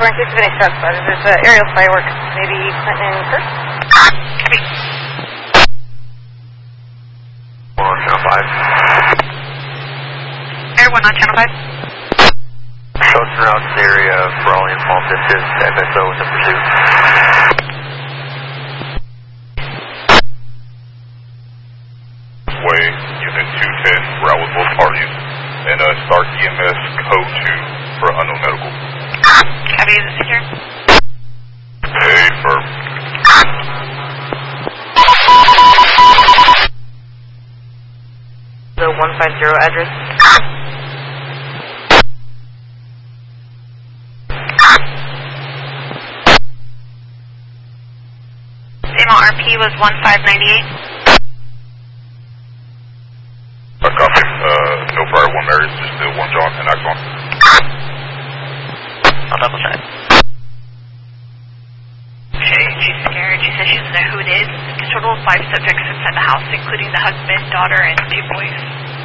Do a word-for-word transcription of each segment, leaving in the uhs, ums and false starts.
in case of any shots spotted. There's uh, aerial fireworks, maybe Clinton first. Copy. One on channel five. Air one on channel five. Show surrounds the area for all informed distance. F S O is in pursuit. Way, Unit two ten, route with both parties. And uh, start E M S code two for unknown medical. Copy, is it secure? Hey, firm. The one five zero address. Same R P was one five nine eight. Uh, copy. Uh, no prior one married, just the one John and Axon. I'll double check. She, she's scared. She says she doesn't know who it is. There's a total of five subjects inside the house, including the husband, daughter, and two boys.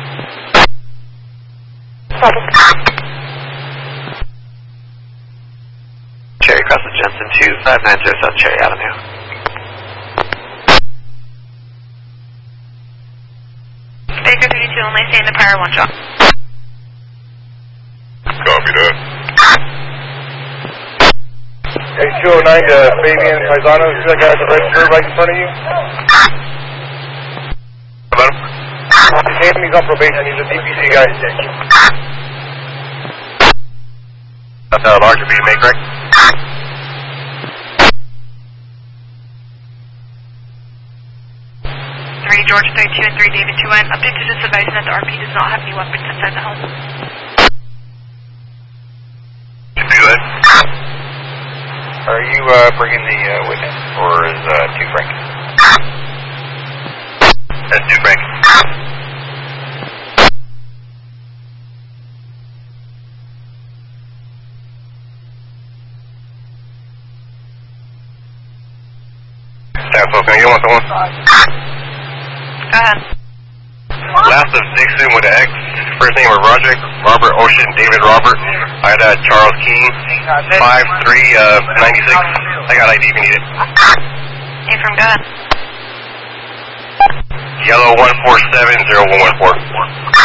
Cherry Crescent Jensen two five nine zero South Cherry Avenue. Baker thirty-two, only stay in the prior one, John. Copy that. Hey, two oh nine to Fabian Paisano. See that guy at the register right in front of you? About him? He's on probation. He's a D P C guy. That's a larger being made, correct? three George thirty-two and three David two one. Update to just advising that the R P does not have any weapons inside the home. Do it. Are you uh, bringing the uh, witness, or is uh, two Frank? That's two Frank. Staff, so can you want someone? Go ahead. Last of Dixon with an X. First name was Roger, Robert Ocean, David Robert. I had uh, Charles King, five three ninety-six. I got I D if you need it. Hey, from go ahead. Yellow one four seven zero one one four.